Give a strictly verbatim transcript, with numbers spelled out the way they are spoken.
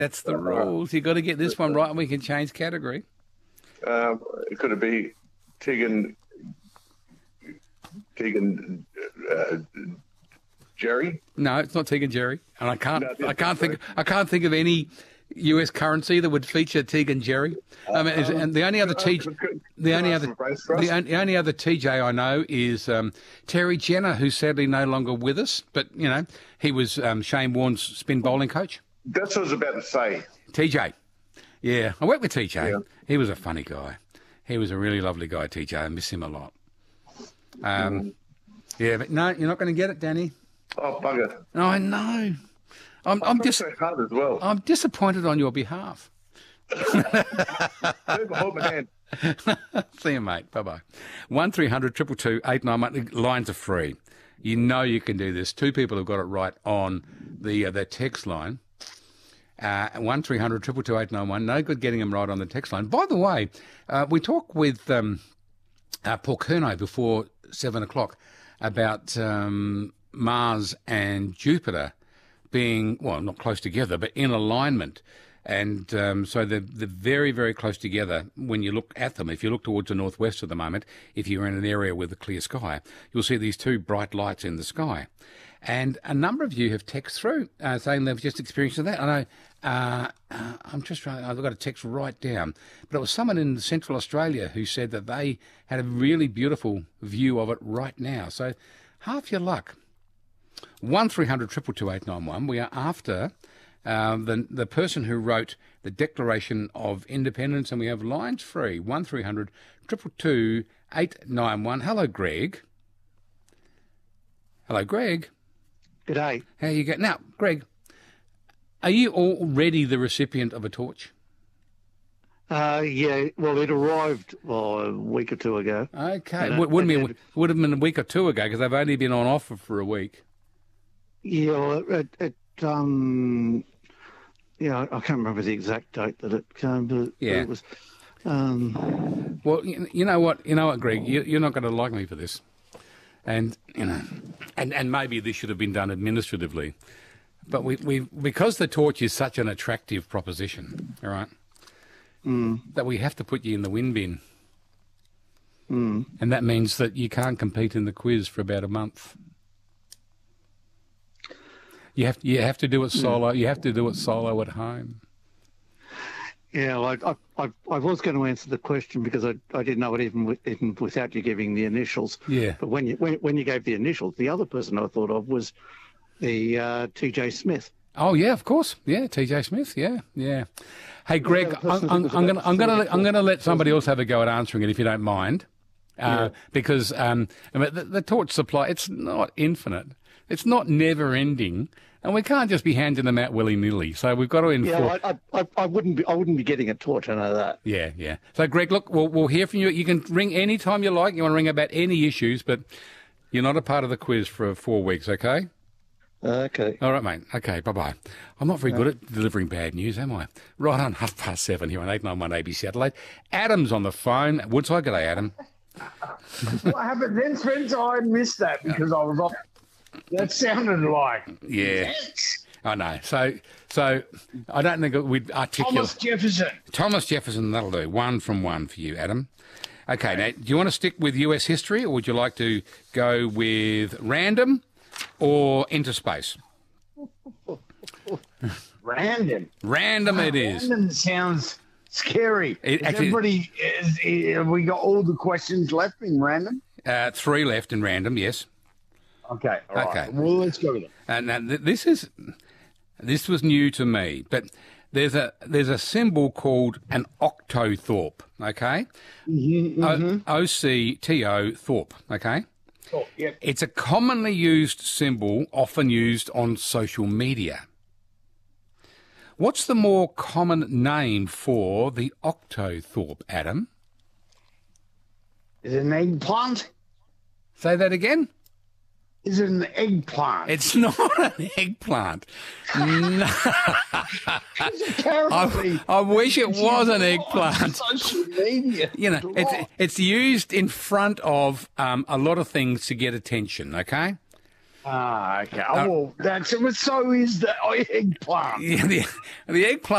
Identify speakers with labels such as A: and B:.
A: That's the rules. You've got to get this one right and we can change category.
B: Um, could it be Tegan, Tegan, uh, Jerry?
A: No, it's not Tegan Jerry. And I can't,
B: No,
A: I can't think, I can't think of any U S currency that would feature Tegan Jerry. I mean, is, and the only other T J, the only other, the only, the only other T J I know is um, Terry Jenner, who's sadly no longer with us. But you know, he was um, Shane Warne's spin bowling coach.
B: That's what I was about to say.
A: T J, yeah, I worked with T J.
B: Yeah.
A: He was a funny guy. He was a really lovely guy, T J. I miss him a lot. Um, mm. Yeah, but no, you're not going to get it, Danny.
B: Oh bugger!
A: Oh, I know. I'm, I'm just
B: so hard as well.
A: I'm disappointed on your behalf.
B: Hold my hand.
A: See you, mate. Bye bye. One three hundred two two two eight nine one. Lines are free. You know you can do this. Two people have got it right on the uh, their text line. Uh, one three hundred two two two eight nine one. No good getting them right on the text line. By the way, uh, we talked with um, uh, Paul Kerno before seven o'clock about um, Mars and Jupiter being, well, not close together, but in alignment. And um, so they're, they're very, very close together when you look at them. If you look towards the northwest at the moment, if you're in an area with a clear sky, you'll see these two bright lights in the sky. And a number of you have texted through uh, saying they've just experienced that. I know, uh, uh, I'm just trying, I've got a text right down. But it was someone in Central Australia who said that they had a really beautiful view of it right now. So half your luck. one three hundred two two two eight nine one. We are after um, the the person who wrote the Declaration of Independence, and we have lines free. one three hundred two two two eight nine one. Hello, Greg. Hello, Greg.
C: G'day.
A: How you go? Now, Greg, are you already the recipient of a torch?
C: Uh, yeah, well, it arrived well, a week or two ago.
A: Okay.
C: And,
A: Would, wouldn't
C: and,
A: be, would have been a week or two ago because they've only been on offer for a week.
C: Yeah, well, it, it um, yeah, I can't remember the exact date that it came, but,
A: yeah.
C: but it was. Um,
A: well, you, you know what, you know what, Greg, you, you're not going to like me for this, and you know, and and maybe this should have been done administratively, but we we because the torch is such an attractive proposition, all right,
C: mm.
A: that we have to put you in the win bin,
C: mm.
A: and that means that you can't compete in the quiz for about a month. You have you have to do it solo. You have to do it solo at home.
C: Yeah, I I I, I was going to answer the question because I, I didn't know it even, with, even without you giving the initials.
A: Yeah.
C: But when you when, when you gave the initials, the other person I thought of was the uh, T J Smith.
A: Oh yeah, of course. Yeah, T J Smith. Yeah, yeah. Hey, Greg,
C: yeah,
A: I'm, I'm, I'm gonna I'm gonna I'm gonna let somebody else have a go at answering it if you don't mind, uh, yeah. because um, I mean, the, the torch supply, it's not infinite. It's not never-ending, and we can't just be handing them out willy-nilly. So we've got to enforce.
C: Yeah, I, I, I wouldn't be. I wouldn't be getting a torch. I know that.
A: Yeah, yeah. So, Greg, look, we'll, we'll hear from you. You can ring any time you like. You want to ring about any issues, but you're not a part of the quiz for four weeks. Okay.
C: Okay.
A: All right, mate. Okay. Bye bye. I'm not very good at delivering bad news, am I? Right on half past seven here on eight nine one A B C Adelaide. Adam's on the phone. Woodside, g'day, Adam.
D: What happened then, Spence? I missed that because I was off. That sounded like
A: yeah, I know. So, so I don't think we'd articulate.
D: Thomas Jefferson.
A: Thomas Jefferson. That'll do. One from one for you, Adam. Okay. Now, do you want to stick with U S history, or would you like to go with random or interspace?
D: Random.
A: Random. It is.
D: Random sounds scary.
A: It
D: is
A: actually,
D: everybody, is, is, have we got all the questions left in random?
A: Uh, three left in random. Yes.
D: Okay. All right.
A: Okay.
D: Well, let's go with it.
A: And now th- this is this was new to me, but there's a there's a symbol called an octothorpe. Okay.
D: Mm-hmm, mm-hmm.
A: O C T O Thorpe. Okay.
D: Oh, yep.
A: It's a commonly used symbol, often used on social media. What's the more common name for the octothorpe, Adam?
D: Is it an eggplant?
A: Say that again.
D: Is it an eggplant?
A: It's not an eggplant. No. I, I wish it was an eggplant.
D: Social media.
A: You know, it's it's used in front of um, a lot of things to get attention. Okay.
D: Ah, okay. Oh, well, that's it. So is the eggplant.
A: Yeah, the, the eggplant.